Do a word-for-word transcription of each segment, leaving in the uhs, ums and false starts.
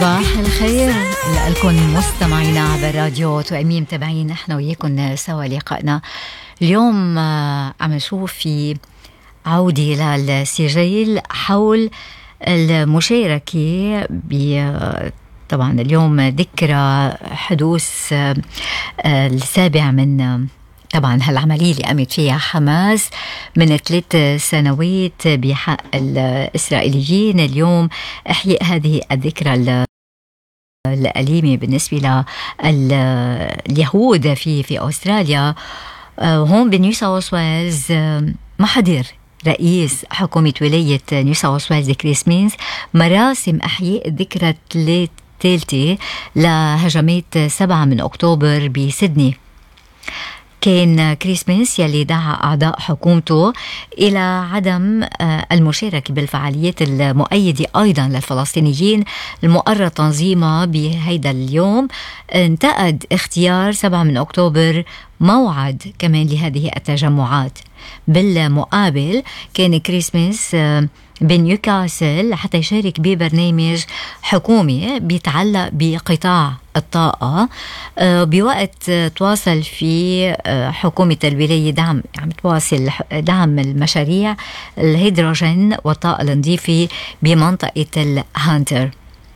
صباح الخير لكم مستمعينا عبر راديو توأمين. متابعين احنا وياكم سوا لقائنا اليوم. عم نشوف في عودة للسجل حول المشاركة ب طبعا اليوم ذكرى حدوث السابع من طبعا هالعملية اللي قامت فيها حماس من ثلاث سنوات بحق الإسرائيليين. اليوم إحياء هذه الذكرى الأليمة بالنسبة لليهود في في أستراليا. هون بنيو ساوث ويلز ما حضر رئيس حكومة ولاية نيو ساوث ويلز كريس مينز مراسم إحياء الذكرى الثالثة لهجمات سبعة من أكتوبر بسيدني. كان كريس مينز يلي دعا أعضاء حكومته إلى عدم المشاركة بالفعاليات المؤيدة أيضا للفلسطينيين المقرر تنظيمها بهيدا اليوم. انتقد اختيار سبعة من أكتوبر موعد كمان لهذه التجمعات. بالمقابل كان كريس مينز بنيوكاسل حتى يشارك ببرنامج حكومي بيتعلق بقطاع الطاقة بوقت تواصل في حكومة الولاية دعم عم تواصل دعم المشاريع الهيدروجين والطاقة النظيفة بمنطقة الهانتر.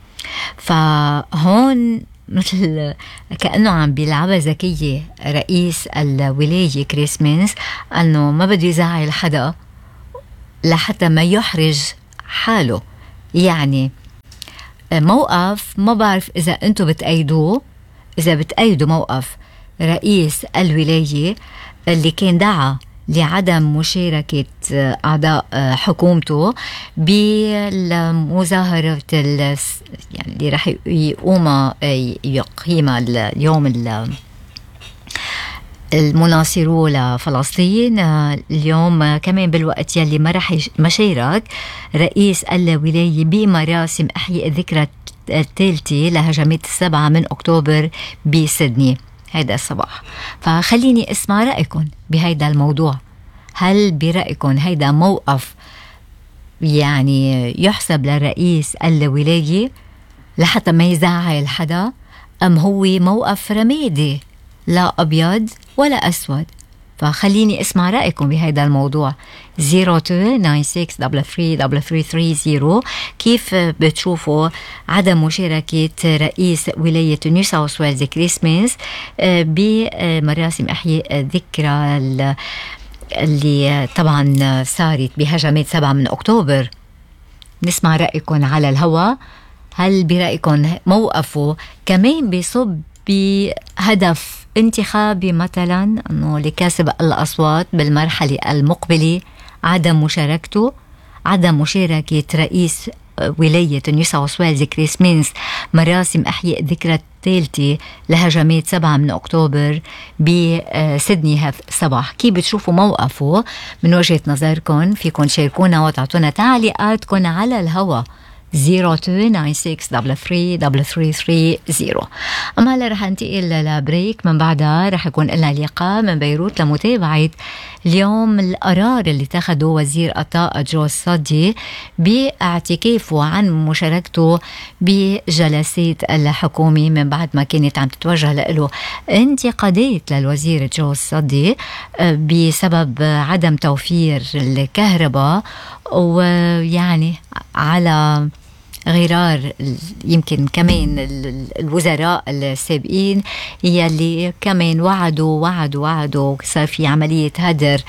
فهون مثل كأنه عم بيلعبها ذكية رئيس الولاية كريس مينز أنه ما بده يزعل حدا لحتى ما يحرج حاله. يعني موقف ما بعرف إذا أنتوا بتأيدوه، إذا بتأيدوا موقف رئيس الولاية اللي كان دعا لعدم مشاركة أعضاء حكومته بالمظاهرة يعني اللي رح يقوم يقيمها اليوم المناصرو لفلسطين. اليوم كمان بالوقت يلي ما رح مشارك رئيس الولاية بمراسم إحياء الذكرى الثالثة لهجمات السبعة من أكتوبر بسيدني هيدا الصباح. فخليني اسمع رأيكم بهيدا الموضوع. هل برأيكم هيدا موقف يعني يحسب للرئيس الولاية لحتى ما يزعل حدا، أم هو موقف رمادي لا أبيض ولا أسود؟ فخليني اسمع رأيكم بهذا الموضوع. صفر اثنين تسعة ستة ثلاثة ثلاثة ثلاثة ثلاثة ثلاثة صفر. كيف بتشوفوا عدم مشاركة رئيس ولاية نيو ساوث ويلز كريس مينز بمراسم إحياء الذكرى اللي طبعا صارت بهجمات سبعة من أكتوبر؟ نسمع رأيكم على الهواء. هل برأيكم موقفه كمان بيصب بهدف انتخابي مثلا أنه لكسب الأصوات بالمرحلة المقبلة؟ عدم مشاركته، عدم مشاركة رئيس ولاية نيو ساوث ويلز كريس مينز مراسم إحياء الذكرى الثالثة لهجمات سبعة من أكتوبر بسيدني هذا الصباح. كيف بتشوفوا موقفه من وجهة نظركم؟ فيكن شاركونا وتعطونا تعليقاتكم على الهواء. صفر اثنين تسعة ستة ثلاثة ثلاثة ثلاثة ثلاثة صفر. أما هلا رح ننتقل لبريك، من بعدها رح يكون لنا لقاء من بيروت لمتابعة اليوم القرار اللي اتخذه وزير الطاقة جو الصدي باعتكافه عن مشاركته بجلسات الحكومة من بعد ما كانت عم تتوجه له انتقادات للوزير جو الصدي بسبب عدم توفير الكهرباء، ويعني على غرار يمكن كمان الوزراء السابقين يلي كمان وعدوا وعدوا وعدوا صار في عملية هدر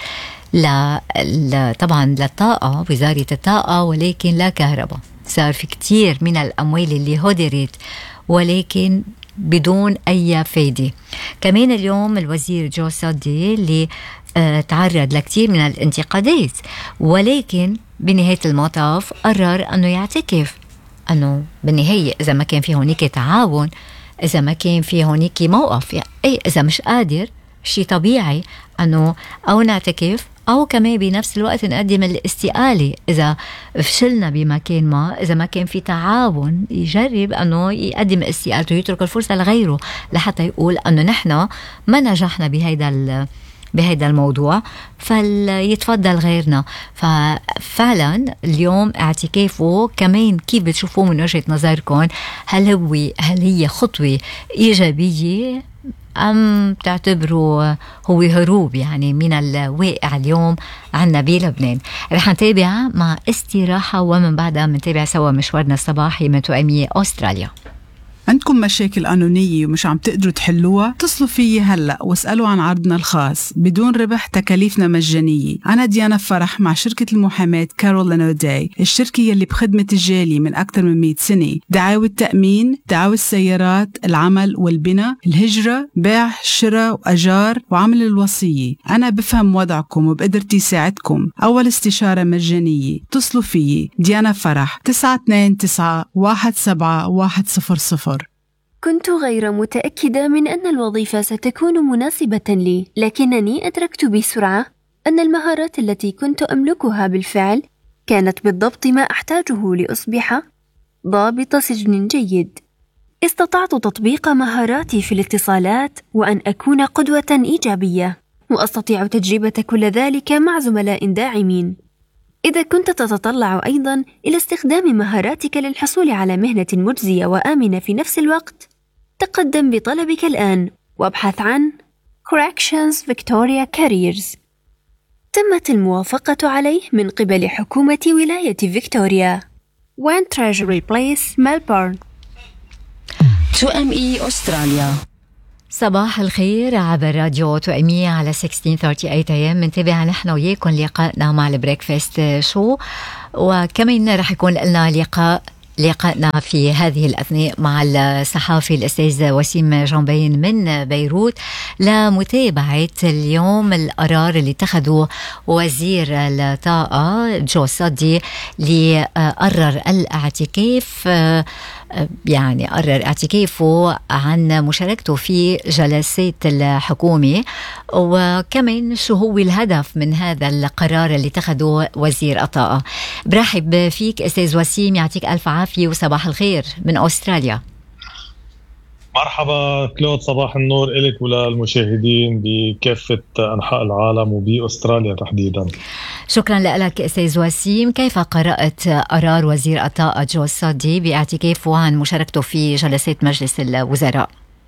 ل طبعا للطاقة، وزارة الطاقة، ولكن لا كهرباء. صار في كتير من الأموال اللي هدرت ولكن بدون أي فايدة. كمان اليوم الوزير جو صدي اللي اه تعرض لكتير من الانتقادات، ولكن بنهاية المطاف قرر أنه يعتكف. أنه بالنهاية إذا ما كان في هونيك تعاون، إذا ما كان في هونيك موقف، يعني أي إذا مش قادر شيء طبيعي أنه أو نعتكف أو كمان بنفس الوقت نقدم الاستقالة إذا فشلنا بمكان ما. إذا ما كان في تعاون يجرب أنه يقدم استقالته ويترك الفرصة لغيره لحتى يقول أنه نحن ما نجحنا بهيدا بهذا الموضوع، فليتفضل غيرنا. ففعلا اليوم اعتكافه كمان كيف بتشوفوه من وجهة نظركم؟ هل هو هل هي خطوة إيجابية أم تعتبروا هو هروب يعني من الواقع اليوم عنا بلبنان؟ رح نتابع مع استراحة ومن بعدها منتابع سوا مشوارنا الصباحي من توأمية أستراليا. عندكم مشاكل قانونية ومش عم تقدروا تحلوها؟ اتصلوا فيي هلأ واسألوا عن عرضنا الخاص بدون ربح، تكاليفنا مجانية. أنا ديانا فرح مع شركة المحاماة كارولين أوداي، الشركة يلي بخدمة الجالي من أكثر من مئة سنة. دعاوى التأمين، دعاوى السيارات، العمل والبناء، الهجرة، بيع، شراء وأجار، وعمل الوصية. أنا بفهم وضعكم وبقدرتي ساعدكم. أول استشارة مجانية. اتصلوا فيي ديانا فرح تسعة اثنين تسعة واحد سبعة واحد صفر صفر. كنت غير متأكدة من أن الوظيفة ستكون مناسبة لي، لكنني أدركت بسرعة أن المهارات التي كنت أملكها بالفعل كانت بالضبط ما أحتاجه لأصبح ضابط سجن جيد. استطعت تطبيق مهاراتي في الاتصالات وأن أكون قدوة إيجابية، وأستطيع تجربة كل ذلك مع زملاء داعمين. إذا كنت تتطلع أيضا إلى استخدام مهاراتك للحصول على مهنة مجزية وآمنة في نفس الوقت، تقدم بطلبك الآن وابحث عن Corrections Victoria Careers. تمت الموافقة عليه من قبل حكومة ولاية فيكتوريا. One Treasury Place, Melbourne. توأمية أستراليا. صباح الخير عبر راديو توأمية على ستة عشر ثلاثين أيام. منتبه نحن وياكم لقائنا مع البريكفاست شو، وكمان رح يكون لنا لقاء لقائنا في هذه الأثناء مع الصحافي الأستاذ وسيم جنبين من بيروت لمتابعة اليوم القرار اللي اتخذه وزير الطاقة جو صدي اللي قرر الاعتكاف، يعني قرر اعتكافه عن مشاركته في جلسات الحكومة، وكمان شو هو الهدف من هذا القرار اللي اتخذه وزير الطاقة. برحب فيك أستاذ وسيم، يعطيك ألف عافية وصباح الخير من أستراليا. مرحبا كلود، صباح النور إلك وللمشاهدين بكافة أنحاء العالم وبأستراليا تحديدا. شكرا لك أستاذ وسيم. كيف قرأت قرار وزير الطاقة جو صدي باعتكافه عن مشاركته في جلسات مجلس الوزراء؟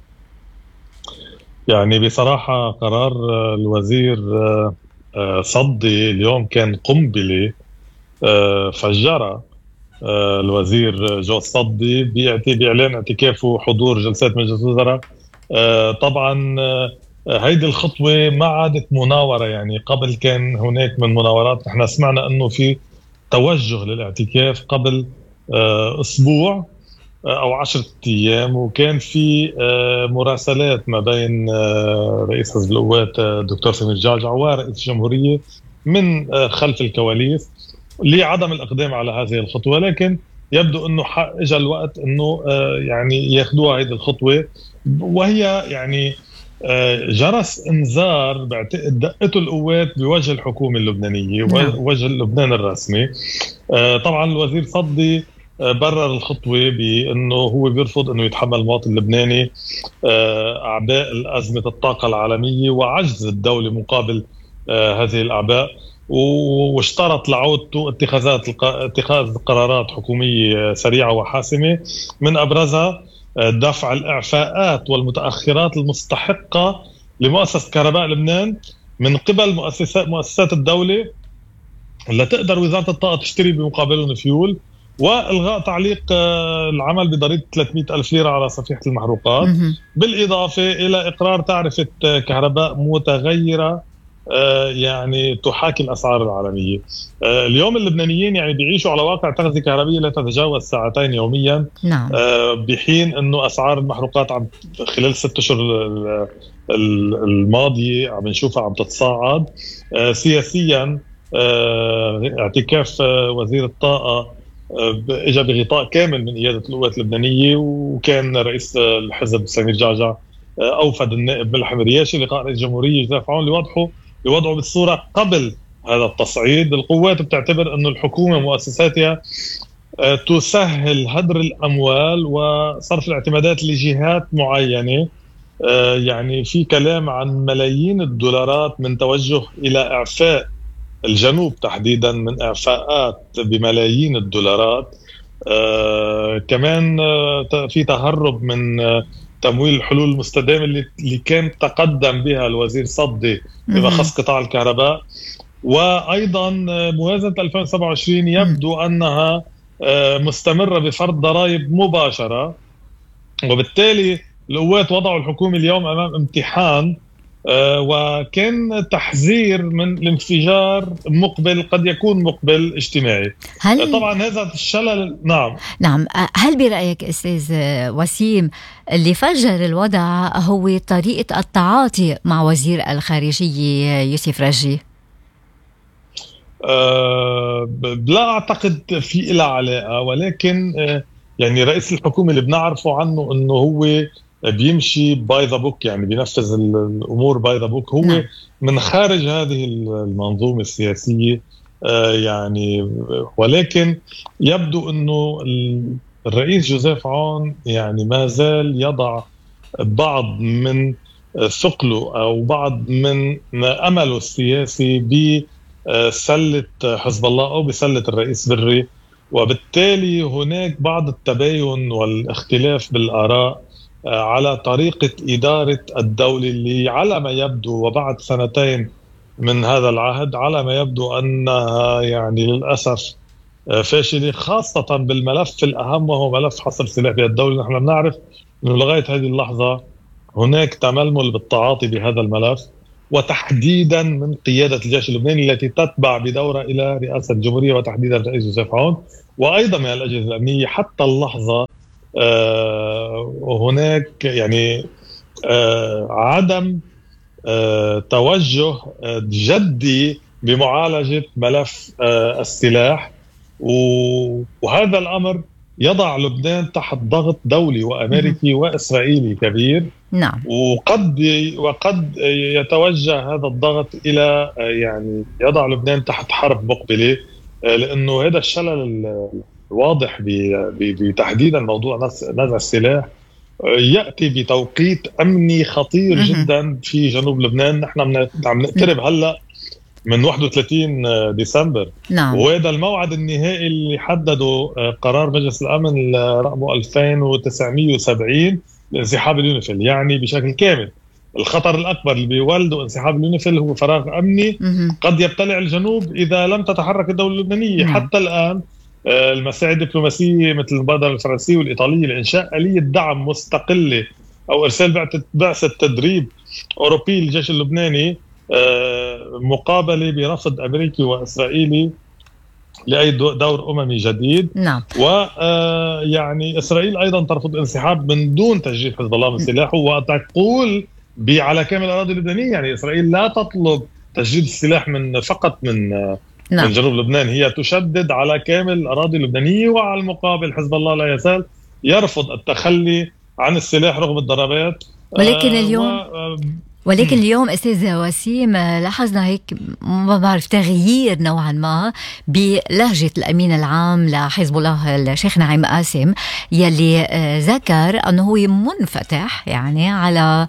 يعني بصراحة قرار الوزير صدي اليوم كان قنبلة فجرة. الوزير جو صدي بإعلان اعتكافه حضور جلسات مجلس الوزراء. طبعا هيدي الخطوة ما عادت مناورة، يعني قبل كان هناك من مناورات. نحن سمعنا أنه في توجه للاعتكاف قبل أسبوع أو عشرة أيام، وكان في مراسلات ما بين رئيس حزب القوات دكتور سمير جعجع ورئيس الجمهورية من خلف الكواليس لعدم الإقدام على هذه الخطوة. لكن يبدو أنه اجى الوقت أنه يعني ياخدوها هذه الخطوة، وهي يعني جرس انذار بعتقد دقته القوات بوجه الحكومة اللبنانية ووجه لبنان الرسمي. طبعا الوزير صدي برر الخطوة بأنه هو بيرفض أنه يتحمل المواطن اللبناني أعباء الأزمة الطاقة العالمية وعجز الدولة مقابل هذه الأعباء، واشترط لعودته اتخاذات اتخاذ قرارات حكومية سريعة وحاسمة، من أبرزها دفع الإعفاءات والمتأخرات المستحقة لمؤسسة كهرباء لبنان من قبل مؤسسات مؤسسات الدولة اللي تقدر وزارة الطاقة تشتري بمقابلهم فيول، وإلغاء تعليق العمل بضريبة ثلاثمئة ألف ليرة على صفيحة المحروقات، بالإضافة إلى إقرار تعرفة كهرباء متغيرة يعني تحاكي الأسعار العالمية. اليوم اللبنانيين يعني بيعيشوا على واقع تغذية كهربية لا تتجاوز ساعتين يوميا. نعم. بحين أنه أسعار المحروقات عم خلال ست أشهر الماضية عم نشوفها عم تتصاعد. سياسيا اعتكاف وزير الطاقة اجى بغطاء كامل من قيادة القوات اللبنانية، وكان رئيس الحزب سمير جعجع أوفد النائب ملحم رياشي لقاء رئيس الجمهورية يدافعون لوضعه لوضعه بالصورة قبل هذا التصعيد. القوات بتعتبر أن الحكومة ومؤسساتها تسهل هدر الأموال وصرف الاعتمادات لجهات معينة يعني في كلام عن ملايين الدولارات من توجه إلى إعفاء الجنوب تحديدا من إعفاءات بملايين الدولارات. آه كمان آه في تهرب من آه تمويل الحلول المستدامة اللي, اللي كان تقدم بها الوزير صدي بما خص قطاع الكهرباء. وأيضا موازنة ألفين وسبعة وعشرين يبدو أنها آه مستمرة بفرض ضرائب مباشرة، وبالتالي القوات وضعوا الحكومة اليوم أمام امتحان، آه وكان تحذير من الانفجار مقبل، قد يكون مقبل اجتماعي. هل طبعا هذا الشلل. نعم نعم هل برأيك أستاذ وسيم اللي فجر الوضع هو طريقة التعاطي مع وزير الخارجية يوسف رجي؟ أه لا أعتقد في إلى علاقة، ولكن أه يعني رئيس الحكومة اللي بنعرفه عنه أنه هو بيمشي باي ذا بوك، يعني بينفذ الأمور باي ذا بوك. هو نعم. من خارج هذه المنظومة السياسية آه يعني، ولكن يبدو أنه الرئيس جوزيف عون يعني ما زال يضع بعض من ثقله أو بعض من أمله السياسي بسلة حزب الله أو بسلة الرئيس بري، وبالتالي هناك بعض التباين والاختلاف بالآراء على طريقة إدارة الدولة اللي على ما يبدو وبعد سنتين من هذا العهد على ما يبدو أنها يعني للأسف فاشلة، خاصة بالملف الأهم وهو ملف حصر سلاح بيد الدولة. نحن بنعرف أنه لغاية هذه اللحظة هناك تململ بالتعاطي بهذا الملف، وتحديدا من قيادة الجيش اللبناني التي تتبع بدورة إلى رئاسة الجمهورية وتحديدا الرئيس جوزيف عون، وأيضا من الأجهزة الأمنية. حتى اللحظة آه هناك يعني آه عدم آه توجه جدي بمعالجة ملف آه السلاح، وهذا الأمر يضع لبنان تحت ضغط دولي وأمريكي وإسرائيلي كبير. نعم. وقد وقد يتوجه هذا الضغط إلى يعني يضع لبنان تحت حرب مقبلة، لأنه هذا الشلل الواضح بتحديدا موضوع نزع السلاح يأتي بتوقيت أمني خطير جدا في جنوب لبنان. نحن عم نقترب هلأ من واحد وثلاثين ديسمبر. نعم. وهذا الموعد النهائي اللي حدده قرار مجلس الأمن رقمه ألفين وتسعمية وسبعين لانسحاب اليونيفيل، يعني بشكل كامل الخطر الأكبر اللي بيولده انسحاب اليونيفيل هو فراغ أمني قد يبتلع الجنوب إذا لم تتحرك الدولة اللبنانية. مم. حتى الآن المساعي الدبلوماسية مثل المبادرة الفرنسية والإيطالية لإنشاء آلية دعم مستقلة أو إرسال بعثة تدريب أوروبي للجيش اللبناني مقابلة برفض أمريكي وإسرائيلي لأي دور أممي جديد. نعم. ويعني إسرائيل أيضا ترفض انسحاب من دون تجريد حزب الله من سلاحه، وتقول على كامل الأراضي اللبنانية. يعني إسرائيل لا تطلب تجريد السلاح من فقط من نعم. من جنوب لبنان، هي تشدد على كامل الأراضي اللبنانية. وعلى المقابل حزب الله لا يزال يرفض التخلي عن السلاح رغم الضربات. ولكن اليوم و... ولكن اليوم أستاذ وسيم لاحظنا هيك ما بعرف تغيير نوعا ما بلهجة الأمين العام لحزب الله الشيخ نعيم قاسم، يلي ذكر أنه هو منفتح يعني على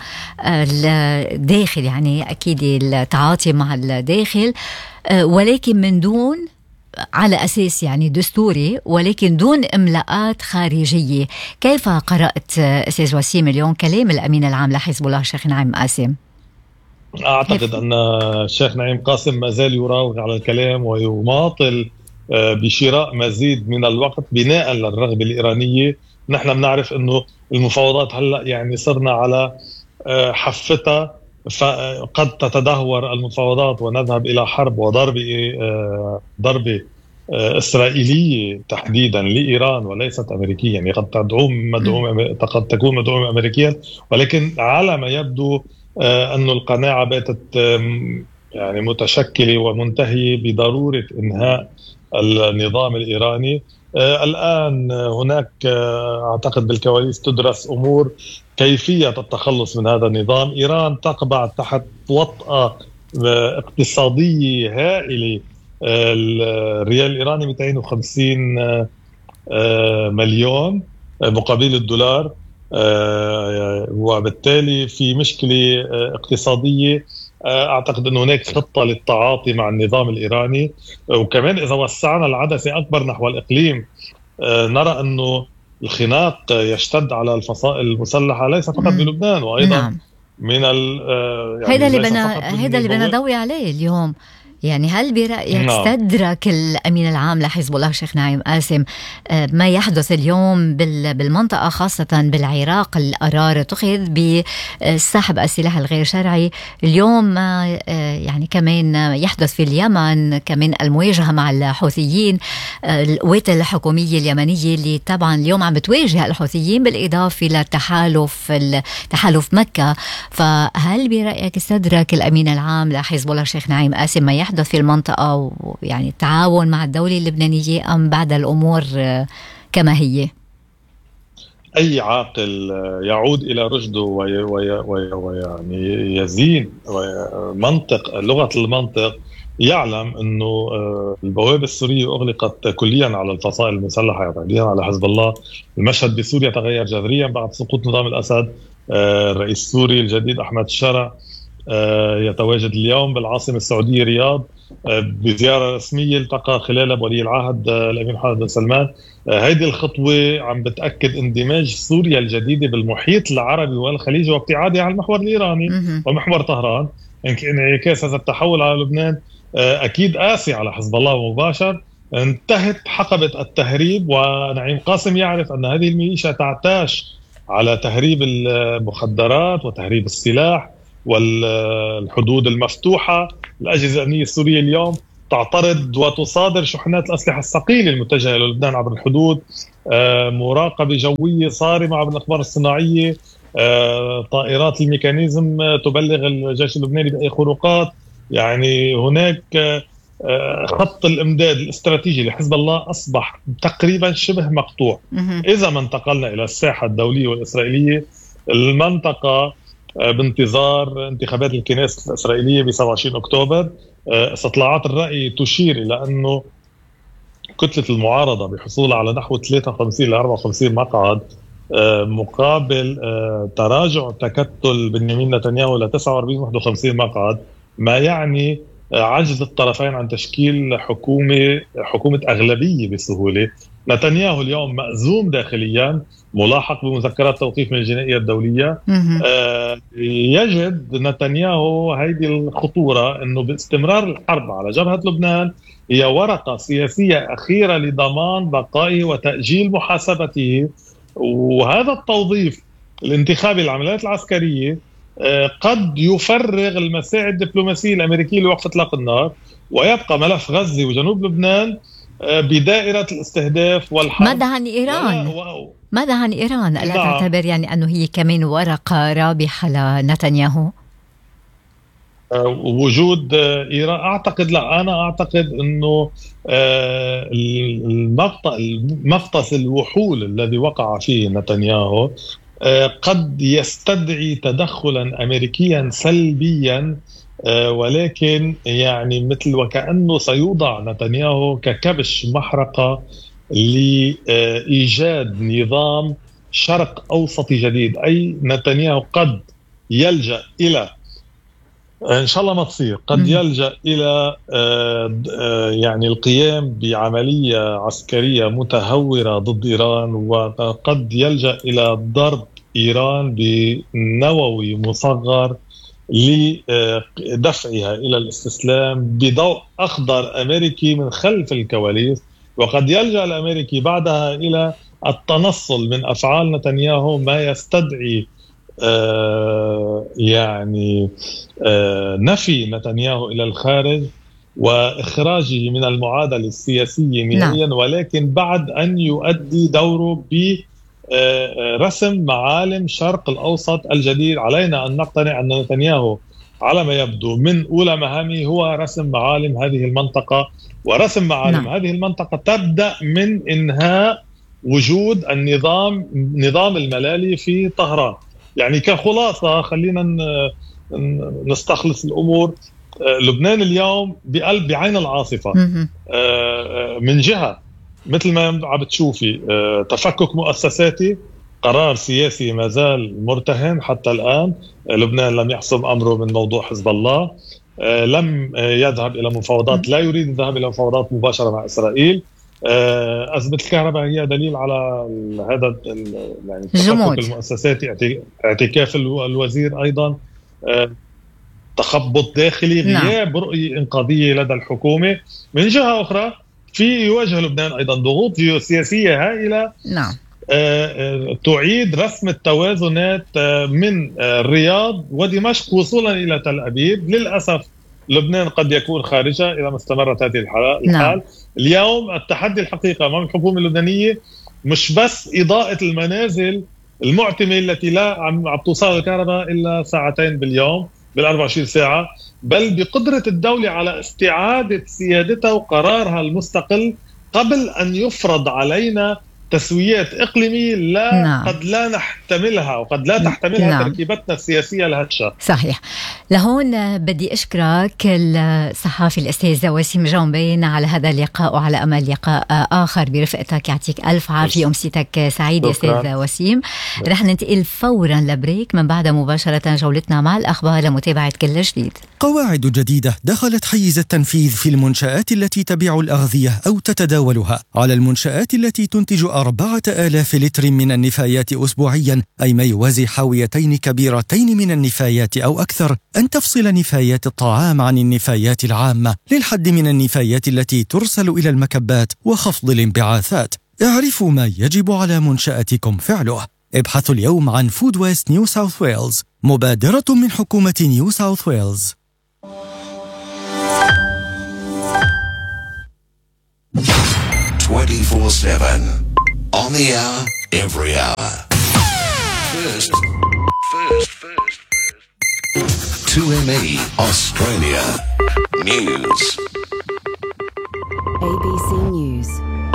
الداخل، يعني أكيد التعاطي مع الداخل، ولكن من دون على أساس يعني دستوري، ولكن دون إملاءات خارجية. كيف قرأت أستاذ وسيم اليوم كلام الأمين العام لحزب الله الشيخ نعيم قاسم؟ أعتقد أن الشيخ نعيم قاسم ما زال يراوغ على الكلام ويماطل بشراء مزيد من الوقت بناء للرغبة الإيرانية. نحن بنعرف أنه المفاوضات هلأ يعني صرنا على حفتها، فقد تتدهور المفاوضات ونذهب إلى حرب وضربة ضربة إسرائيلية تحديدا لإيران وليست أمريكية. يعني قد تدعوم مدعوم قد تكون مدعومة أمريكيا، ولكن على ما يبدو أن القناعة باتت يعني متشكلة ومنتهية بضرورة إنهاء النظام الإيراني. الآن هناك أعتقد بالكواليس تدرس أمور كيفية التخلص من هذا النظام. إيران تقبع تحت وطأة اقتصادية هائلة. الريال الإيراني مئتين وخمسين مليون مقابل الدولار، وبالتالي في مشكلة اقتصادية. أعتقد أن هناك خطة للتعاطي مع النظام الإيراني، وكمان إذا وسعنا العدسة أكبر نحو الإقليم نرى أنه الخناق يشتد على الفصائل المسلحة ليس فقط بلبنان وأيضا نعم. من ال يعني هيدا اللي بنا هيدا اللي بنا ضوي عليه اليوم. يعني هل برأيك نعم. استدرك الأمين العام لحزب الله شيخ نعيم قاسم ما يحدث اليوم بالمنطقة خاصة بالعراق، القرار اتخذ بسحب السلاح الغير شرعي، اليوم ما يعني كمان يحدث في اليمن، كمان المواجهة مع الحوثيين، القوات الحكومية اليمنية اللي طبعا اليوم عم بتواجه الحوثيين بالإضافة للتحالف تحالف مكة. فهل برأيك استدرك الأمين العام لحزب الله شيخ نعيم قاسم ما يحدث في المنطقة ويعني التعاون مع الدولة اللبنانية، أم بعد الأمور كما هي؟ أي عاقل يعود إلى رشده ويعني يزين منطق لغة المنطق يعلم أنه البوابة السورية أغلقت كليا على الفصائل المسلحة، تحديدا على حزب الله. المشهد بسوريا تغير جذريا بعد سقوط نظام الأسد. الرئيس السوري الجديد أحمد الشرع يتواجد اليوم بالعاصمة السعودية رياض بزيارة رسمية التقى خلالها بولي العهد الأمين محمد بن سلمان. هذه الخطوة عم بتأكد اندماج سوريا الجديدة بالمحيط العربي والخليجي وابتعادها عن المحور الإيراني ومحور طهران. انعكاس هذا التحول على لبنان أكيد قاسي على حزب الله مباشر. انتهت حقبة التهريب، ونعيم قاسم يعرف أن هذه الميليشيا تعتاش على تهريب المخدرات وتهريب السلاح والحدود المفتوحة. الأجهزة الأمنية السورية اليوم تعترض وتصادر شحنات الأسلحة الثقيلة المتجهة إلى لبنان عبر الحدود، مراقبة جوية صارمة عبر الأقمار الصناعية، طائرات الميكانيزم تبلغ الجيش اللبناني بأي خروقات. يعني هناك خط الإمداد الاستراتيجي لحزب الله أصبح تقريبا شبه مقطوع. إذا ما انتقلنا إلى الساحة الدولية والإسرائيلية، المنطقة بانتظار انتخابات الكنيست الإسرائيلية ب سبعة وعشرين أكتوبر. استطلاعات الرأي تشير إلى أنه كتلة المعارضة بحصول على نحو ثلاثة وخمسين إلى أربعة وخمسين مقعد مقابل تراجع تكتل بنيامين نتنياهو ل تسعة وأربعين واحد وخمسين مقعد، ما يعني عجز الطرفين عن تشكيل حكومة حكومة أغلبية بسهولة. نتنياهو اليوم مأزوم داخليا، ملاحق بمذكرات توقيف من الجنائية الدولية. آه يجد نتنياهو هذه الخطورة أنه باستمرار الحرب على جبهة لبنان هي ورقة سياسية أخيرة لضمان بقائه وتأجيل محاسبته. وهذا التوظيف الانتخابي للعمليات العسكرية آه قد يفرغ المساعي الدبلوماسية الأمريكية لوقف إطلاق النار، ويبقى ملف غزة وجنوب لبنان بدائرة الاستهداف والحرب. ماذا عن إيران؟ و... ماذا عن إيران؟ ألا تعتبر يعني أنه هي كمان ورقة رابحة لنتنياهو؟ وجود إيران أعتقد لا أنا أعتقد أنه المقطع مقطس الوحول الذي وقع فيه نتنياهو قد يستدعي تدخلا أمريكيا سلبيا، ولكن يعني مثل وكأنه سيوضع نتنياهو ككبش محرقة لإيجاد نظام شرق أوسطي جديد. أي نتنياهو قد يلجأ إلى، إن شاء الله ما تصير، قد يلجأ إلى يعني القيام بعملية عسكرية متهورة ضد إيران، وقد يلجأ إلى ضرب إيران بنووي مصغر لدفعها إلى الاستسلام بضوء أخضر أمريكي من خلف الكواليس. وقد يلجأ الأمريكي بعدها إلى التنصل من أفعال نتنياهو، ما يستدعي آه يعني آه نفي نتنياهو إلى الخارج وإخراجه من المعادلة السياسية نهائيا، ولكن بعد أن يؤدي دوره برسم معالم شرق الأوسط الجديد. علينا أن نقتنع أن نتنياهو على ما يبدو من أولى مهامه هو رسم معالم هذه المنطقة، ورسم معالم نعم. هذه المنطقة تبدأ من إنهاء وجود النظام نظام الملالي في طهران. يعني كخلاصة خلينا نستخلص الأمور. لبنان اليوم بقلب بعين العاصفة، من جهة مثل ما عم بتشوفي تفكك مؤسساتي، قرار سياسي ما زال مرتهن حتى الآن. لبنان لم يحسم أمره من موضوع حزب الله، لم يذهب إلى مفاوضات، لا يريد الذهاب إلى مفاوضات مباشرة مع إسرائيل. أزمة الكهرباء هي دليل على هذا يعني التخبط المؤسساتي، اعتكاف الوزير أيضا، تخبط داخلي، غياب رؤية إنقاذية لدى الحكومة. من جهة أخرى في يواجه لبنان أيضا ضغوط جيوسياسية هائلة نعم تعيد رسم التوازنات من الرياض ودمشق وصولا إلى تل أبيب. للأسف لبنان قد يكون خارجها إذا ما استمرت هذه الحال. نعم. اليوم التحدي الحقيقة أمام الحكومة اللبنانية مش بس إضاءة المنازل المعتمة التي لا عم توصل الكهرباء إلا ساعتين باليوم بالأربع وعشرين ساعة، بل بقدرة الدولة على استعادة سيادتها وقرارها المستقل قبل أن يفرض علينا تسويات إقليمية لا نعم. قد لا نحتملها وقد لا تحتملها نعم. تركيبتنا السياسية لهالشا. صحيح. لهون بدي أشكرك الصحافي الأستاذ وسيم جنبين على هذا اللقاء، وعلى أمل لقاء آخر برفقتك. يعطيك ألف عافية ومسيتك سعيد يا أستاذ وسيم. رح ننتقل فورا لبريك، من بعد مباشرة جولتنا مع الأخبار لمتابعة كل جديد. قواعد جديدة دخلت حيز التنفيذ في المنشآت التي تبيع الأغذية أو تتداولها. على المنشآت التي تنتج أربعة آلاف لتر من النفايات أسبوعيا، أي ما يوازي حاويتين كبيرتين من النفايات أو أكثر، أن تفصل نفايات الطعام عن النفايات العامة للحد من النفايات التي ترسل إلى المكبات وخفض الانبعاثات. اعرفوا ما يجب على منشأتكم فعله. ابحثوا اليوم عن فود ويست نيو ساوث ويلز، مبادرة من حكومة نيو ساوث ويلز. twenty-four seven on the hour, every hour. First, first, first, first. two M E Australia News. A B C News.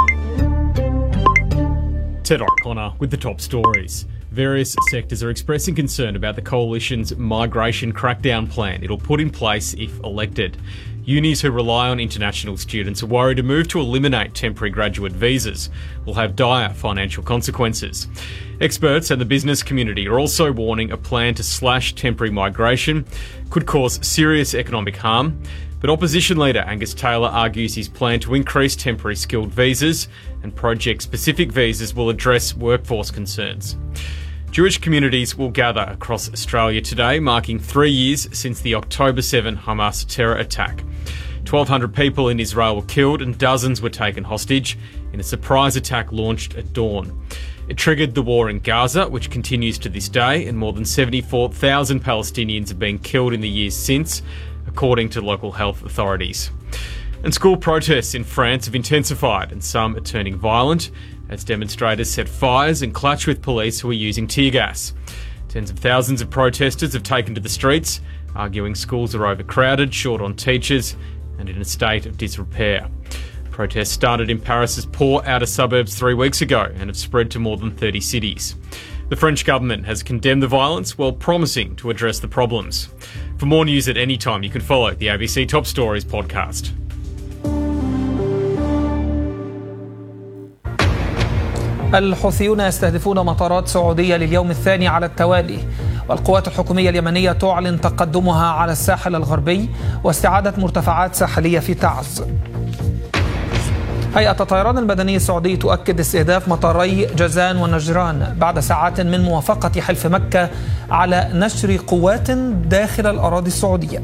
Ted O'Connor with the top stories. Various sectors are expressing concern about the coalition's migration crackdown plan it'll put in place if elected. Unis who rely on international students are worried a move to eliminate temporary graduate visas will have dire financial consequences. Experts and the business community are also warning a plan to slash temporary migration could cause serious economic harm. But opposition leader Angus Taylor argues his plan to increase temporary skilled visas and project-specific visas will address workforce concerns. Jewish communities will gather across Australia today, marking three years since the October seventh Hamas terror attack. twelve hundred people in Israel were killed and dozens were taken hostage in a surprise attack launched at dawn. It triggered the war in Gaza, which continues to this day, and more than seventy-four thousand Palestinians have been killed in the years since, according to local health authorities. And school protests in France have intensified, and some are turning violent as demonstrators set fires and clash with police who are using tear gas. Tens of thousands of protesters have taken to the streets, arguing schools are overcrowded, short on teachers, and in a state of disrepair. Protests started in Paris's poor outer suburbs three weeks ago and have spread to more than thirty cities. The French government has condemned the violence while promising to address the problems. For more news at any time, you can follow the A B C Top Stories podcast. الحوثيون يستهدفون مطارات سعودية لليوم الثاني على التوالي، والقوات الحكومية اليمنية تعلن تقدمها على الساحل الغربي واستعادة مرتفعات ساحلية في تعز. هيئة الطيران المدني السعودي تؤكد استهداف مطاري جازان ونجران بعد ساعات من موافقة حلف مكة على نشر قوات داخل الأراضي السعودية.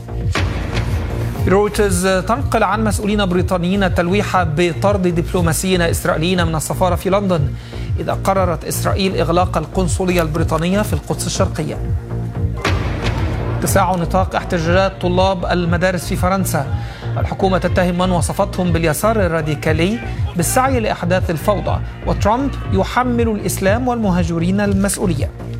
رويترز تنقل عن مسؤولين بريطانيين التلويح بطرد دبلوماسيين إسرائيليين من السفارة في لندن إذا قررت إسرائيل إغلاق القنصلية البريطانية في القدس الشرقية. اتساع نطاق احتجاجات طلاب المدارس في فرنسا. الحكومة تتهم من وصفتهم باليسار الراديكالي بالسعي لإحداث الفوضى، وترامب يحمل الإسلام والمهاجرين المسؤولية.